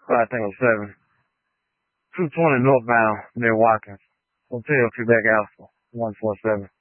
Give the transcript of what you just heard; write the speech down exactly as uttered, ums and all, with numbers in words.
Flight Tango seven. two twenty northbound near Watkins. Hotel Quebec Alpha, one four seven.